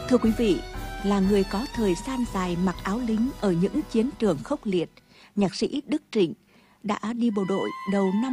Thưa quý vị, là người có thời gian dài mặc áo lính ở những chiến trường khốc liệt, nhạc sĩ Đức Trịnh đã đi bộ đội đầu năm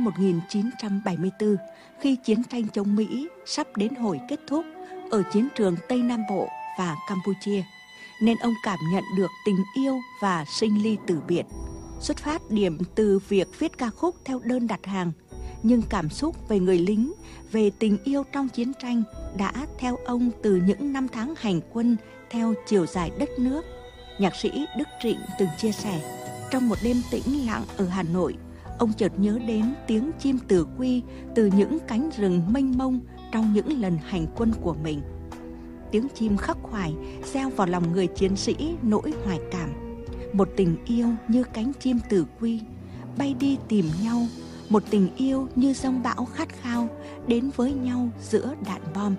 1974 khi chiến tranh chống Mỹ sắp đến hồi kết thúc ở chiến trường Tây Nam Bộ và Campuchia, nên ông cảm nhận được tình yêu và sinh ly tử biệt. Xuất phát điểm từ việc viết ca khúc theo đơn đặt hàng, nhưng cảm xúc về người lính, về tình yêu trong chiến tranh đã theo ông từ những năm tháng hành quân theo chiều dài đất nước. Nhạc sĩ Đức Trịnh từng chia sẻ, trong một đêm tĩnh lặng ở Hà Nội, ông chợt nhớ đến tiếng chim tử quy từ những cánh rừng mênh mông trong những lần hành quân của mình. Tiếng chim khắc khoải gieo vào lòng người chiến sĩ nỗi hoài cảm. Một tình yêu như cánh chim tử quy, bay đi tìm nhau. Một tình yêu như giông bão khát khao, đến với nhau giữa đạn bom.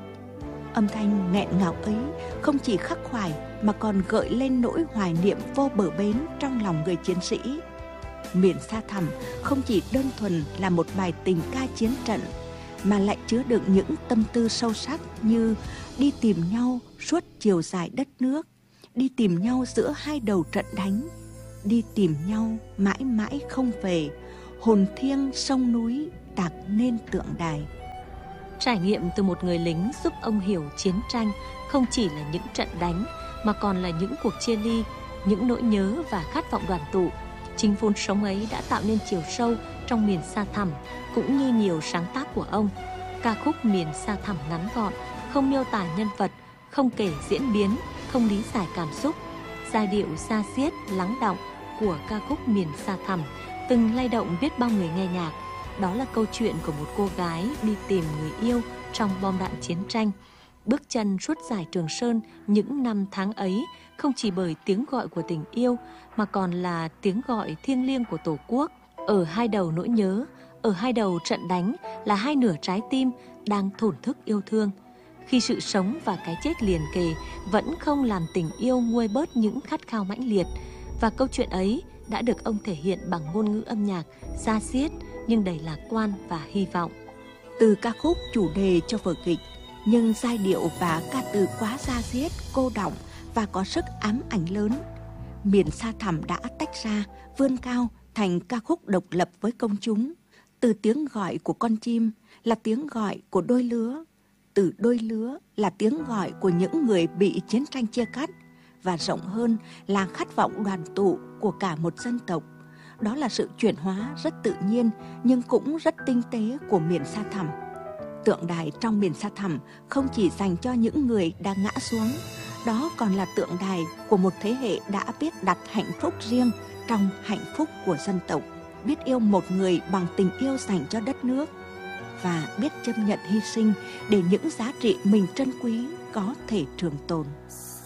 Âm thanh nghẹn ngào ấy không chỉ khắc khoải mà còn gợi lên nỗi hoài niệm vô bờ bến trong lòng người chiến sĩ. Miền Sa Thẳm không chỉ đơn thuần là một bài tình ca chiến trận, mà lại chứa đựng những tâm tư sâu sắc như đi tìm nhau suốt chiều dài đất nước, đi tìm nhau giữa hai đầu trận đánh, đi tìm nhau mãi mãi không về, hồn thiêng sông núi tạc nên tượng đài. Trải nghiệm từ một người lính giúp ông hiểu chiến tranh không chỉ là những trận đánh, mà còn là những cuộc chia ly, những nỗi nhớ và khát vọng đoàn tụ. Chính vốn sống ấy đã tạo nên chiều sâu trong miền Sa Thẳm, cũng như nhiều sáng tác của ông. Ca khúc Miền Sa Thẳm ngắn gọn, không miêu tả nhân vật, không kể diễn biến, không lý giải cảm xúc. Giai điệu da diết, lắng đọng của ca khúc Miền Sa Thẳm từng lay động biết bao người nghe nhạc. Đó là câu chuyện của một cô gái đi tìm người yêu trong bom đạn chiến tranh. Bước chân suốt dải Trường Sơn những năm tháng ấy không chỉ bởi tiếng gọi của tình yêu, mà còn là tiếng gọi thiêng liêng của Tổ quốc. Ở hai đầu nỗi nhớ, ở hai đầu trận đánh là hai nửa trái tim đang thổn thức yêu thương. Khi sự sống và cái chết liền kề vẫn không làm tình yêu nguôi bớt những khát khao mãnh liệt. Và câu chuyện ấy đã được ông thể hiện bằng ngôn ngữ âm nhạc da diết nhưng đầy lạc quan và hy vọng. Từ ca khúc chủ đề cho vở kịch, nhưng giai điệu và ca từ quá da diết, cô đọng và có sức ám ảnh lớn. Miền Sa Thẳm đã tách ra, vươn cao thành ca khúc độc lập với công chúng. Từ tiếng gọi của con chim là tiếng gọi của đôi lứa, từ đôi lứa là tiếng gọi của những người bị chiến tranh chia cắt, và rộng hơn là khát vọng đoàn tụ của cả một dân tộc. Đó là sự chuyển hóa rất tự nhiên nhưng cũng rất tinh tế của miền Sa Thẳm. Tượng đài trong miền Sa Thẳm không chỉ dành cho những người đã ngã xuống, đó còn là tượng đài của một thế hệ đã biết đặt hạnh phúc riêng trong hạnh phúc của dân tộc, biết yêu một người bằng tình yêu dành cho đất nước, và biết chấp nhận hy sinh để những giá trị mình trân quý có thể trường tồn.